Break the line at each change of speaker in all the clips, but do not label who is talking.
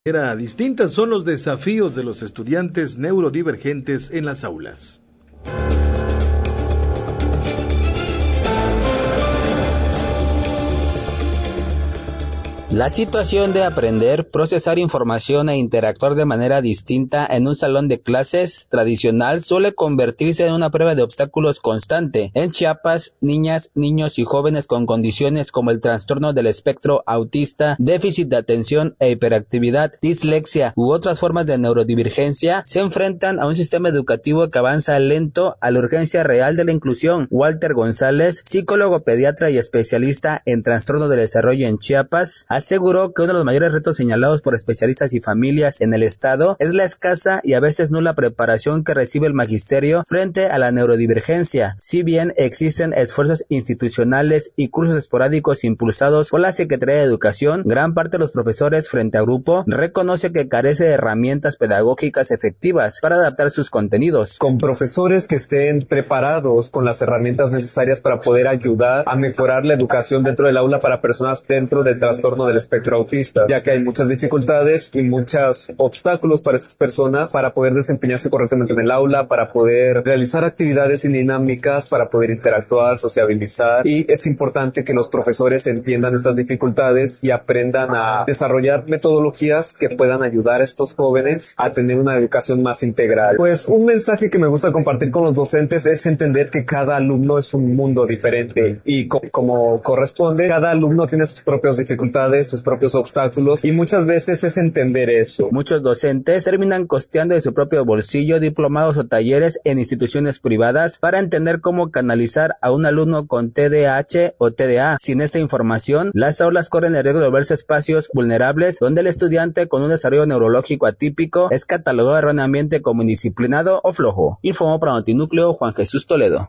Distintas son los desafíos de los estudiantes neurodivergentes en las aulas.
La situación de aprender, procesar información e interactuar de manera distinta en un salón de clases tradicional suele convertirse en una prueba de obstáculos constante. En Chiapas, niñas, niños y jóvenes con condiciones como el trastorno del espectro autista, déficit de atención e hiperactividad, dislexia u otras formas de neurodivergencia se enfrentan a un sistema educativo que avanza lento a la urgencia real de la inclusión. Walter González, psicólogo pediatra y especialista en trastorno del desarrollo en Chiapas, aseguró que uno de los mayores retos señalados por especialistas y familias en el estado es la escasa y a veces nula preparación que recibe el magisterio frente a la neurodivergencia. Si bien existen esfuerzos institucionales y cursos esporádicos impulsados por la Secretaría de Educación, gran parte de los profesores frente a grupo reconoce que carece de herramientas pedagógicas efectivas para adaptar sus contenidos.
Con profesores que estén preparados con las herramientas necesarias para poder ayudar a mejorar la educación dentro del aula para personas dentro del trastorno del espectro autista, ya que hay muchas dificultades y muchos obstáculos para estas personas para poder desempeñarse correctamente en el aula, para poder realizar actividades y dinámicas, para poder interactuar, sociabilizar, y es importante que los profesores entiendan estas dificultades y aprendan a desarrollar metodologías que puedan ayudar a estos jóvenes a tener una educación más integral. Pues un mensaje que me gusta compartir con los docentes es entender que cada alumno es un mundo diferente y como corresponde, cada alumno tiene sus propias dificultades, sus propios obstáculos, y muchas veces es entender eso.
Muchos docentes terminan costeando de su propio bolsillo diplomados o talleres en instituciones privadas para entender cómo canalizar a un alumno con TDAH o TDA. Sin esta información, las aulas corren el riesgo de volverse espacios vulnerables donde el estudiante con un desarrollo neurológico atípico es catalogado erróneamente como indisciplinado o flojo. Informó para Notinúcleo Juan Jesús Toledo.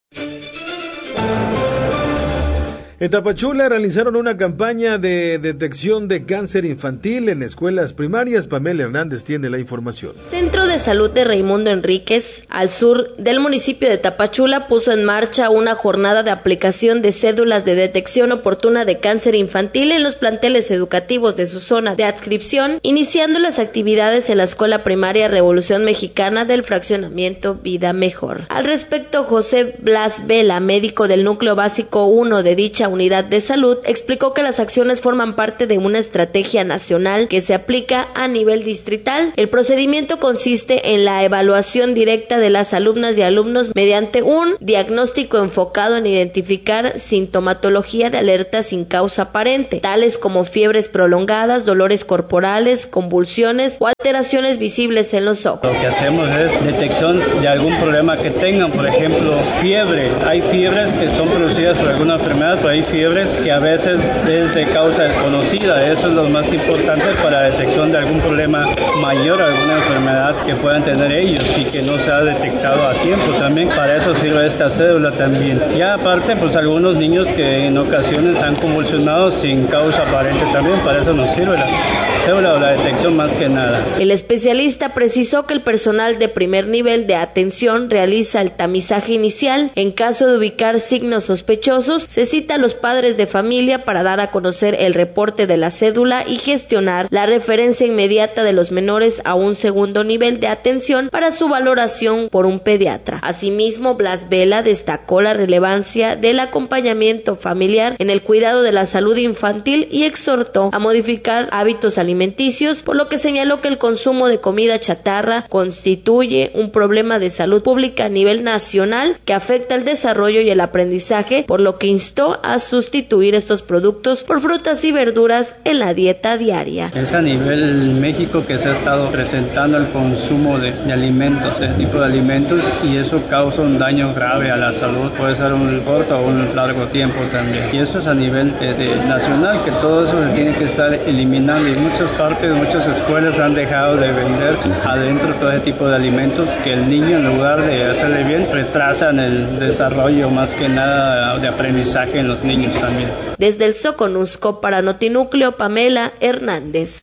En Tapachula realizaron una campaña de detección de cáncer infantil en escuelas primarias. Pamela Hernández tiene la información.
Centro de Salud de Raimundo Enríquez, al sur del municipio de Tapachula, puso en marcha una jornada de aplicación de cédulas de detección oportuna de cáncer infantil en los planteles educativos de su zona de adscripción, iniciando las actividades en la escuela primaria Revolución Mexicana del fraccionamiento Vida Mejor. Al respecto, José Blas Vela, médico del núcleo básico 1 de dicha unidad de salud, explicó que las acciones forman parte de una estrategia nacional que se aplica a nivel distrital. El procedimiento consiste en la evaluación directa de las alumnas y alumnos mediante un diagnóstico enfocado en identificar sintomatología de alerta sin causa aparente, tales como fiebres prolongadas, dolores corporales, convulsiones o alteraciones visibles en los ojos.
Lo que hacemos es detección de algún problema que tengan, por ejemplo, fiebre. Hay fiebres que son producidas por alguna enfermedad, pero hay fiebres que a veces es de causa desconocida. Eso es lo más importante para la detección de algún problema mayor, alguna enfermedad que puedan tener ellos y que no se ha detectado a tiempo. También para eso sirve esta cédula también. Y aparte, pues algunos niños que en ocasiones han convulsionado sin causa aparente también, para eso nos sirve la cédula o la detección más que nada.
El especialista precisó que el personal de primer nivel de atención realiza el tamizaje inicial. En caso de ubicar signos sospechosos, se cita a los padres de familia para dar a conocer el reporte de la cédula y gestionar la referencia inmediata de los menores a un segundo nivel de atención para su valoración por un pediatra. Asimismo, Blas Vela destacó la relevancia del acompañamiento familiar en el cuidado de la salud infantil y exhortó a modificar hábitos alimenticios, por lo que señaló que el consumo de comida chatarra constituye un problema de salud pública a nivel nacional que afecta el desarrollo y el aprendizaje, por lo que instó a sustituir estos productos por frutas y verduras en la dieta diaria.
Es a nivel México que se ha estado presentando el consumo de alimentos, este tipo de alimentos, y eso causa un daño grave a la salud, puede ser un corto o un largo tiempo también. Y eso es a nivel nacional, que todo eso se tiene que estar eliminando, y muchas partes, muchas escuelas han dejado de vender adentro todo ese tipo de alimentos que el niño, en lugar de hacerle bien, retrasan el desarrollo más que nada de aprendizaje en los niños también.
Desde el Soconusco para Notinúcleo, Pamela Hernández.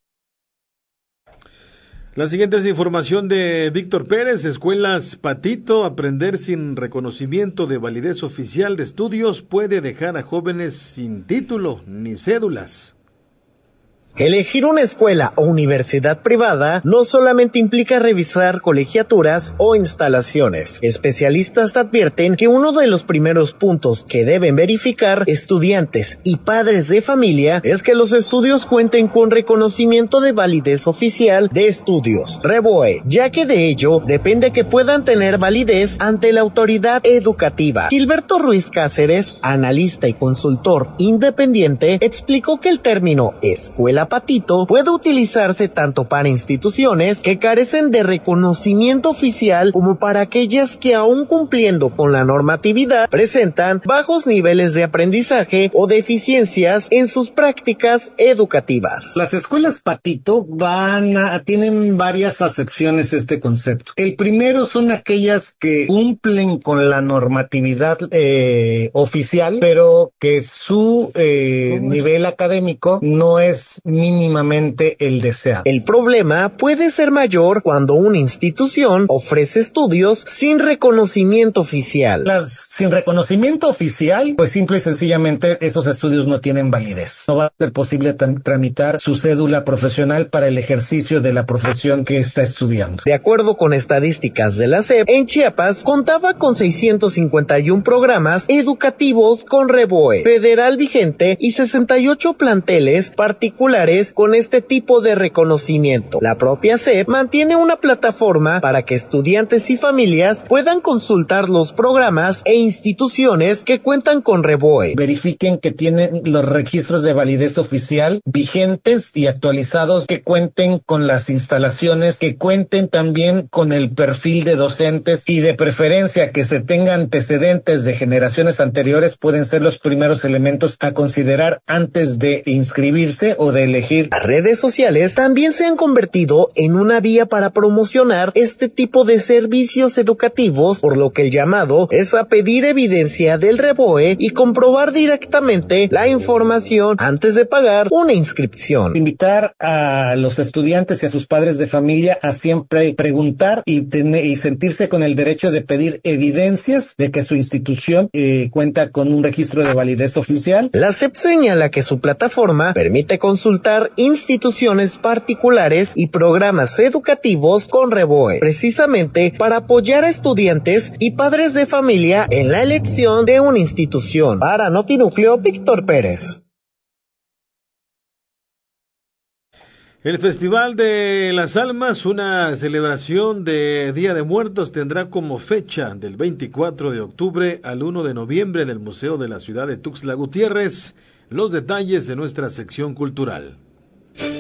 La siguiente es información de Víctor Pérez. Escuelas Patito, aprender sin reconocimiento de validez oficial de estudios puede dejar a jóvenes sin título ni cédulas.
Elegir una escuela o universidad privada no solamente implica revisar colegiaturas o instalaciones. Especialistas advierten que uno de los primeros puntos que deben verificar estudiantes y padres de familia es que los estudios cuenten con reconocimiento de validez oficial de estudios, REVOE, ya que de ello depende que puedan tener validez ante la autoridad educativa. Gilberto Ruiz Cáceres, analista y consultor independiente, explicó que el término escuela patito puede utilizarse tanto para instituciones que carecen de reconocimiento oficial como para aquellas que, aún cumpliendo con la normatividad, presentan bajos niveles de aprendizaje o deficiencias en sus prácticas educativas.
Las escuelas patito tienen varias acepciones este concepto. El primero son aquellas que cumplen con la normatividad oficial, pero que su nivel académico no es mínimamente el deseado.
El problema puede ser mayor cuando una institución ofrece estudios sin reconocimiento oficial.
Sin reconocimiento oficial, pues simple y sencillamente esos estudios no tienen validez. No va a ser posible tramitar su cédula profesional para el ejercicio de la profesión que está estudiando.
De acuerdo con estadísticas de la SEP, en Chiapas contaba con 651 programas educativos con REVOE federal vigente y 68 planteles particulares con este tipo de reconocimiento. La propia SEP mantiene una plataforma para que estudiantes y familias puedan consultar los programas e instituciones que cuentan con REVOE.
Verifiquen que tienen los registros de validez oficial vigentes y actualizados, que cuenten con las instalaciones, que cuenten también con el perfil de docentes y de preferencia que se tengan antecedentes de generaciones anteriores. Pueden ser los primeros elementos a considerar antes de inscribirse o de elegir.
Las redes sociales también se han convertido en una vía para promocionar este tipo de servicios educativos, por lo que el llamado es a pedir evidencia del REVOE y comprobar directamente la información antes de pagar una inscripción.
Invitar a los estudiantes y a sus padres de familia a siempre preguntar y sentirse con el derecho de pedir evidencias de que su institución cuenta con un registro de validez oficial.
La SEP señala que su plataforma permite consultar instituciones particulares y programas educativos con REVOE, precisamente para apoyar a estudiantes y padres de familia en la elección de una institución. Para Notinúcleo, Víctor Pérez.
El Festival de las Almas, una celebración de Día de Muertos, tendrá como fecha del 24 de octubre al 1 de noviembre en el Museo de la Ciudad de Tuxtla Gutiérrez. Los detalles de nuestra sección cultural.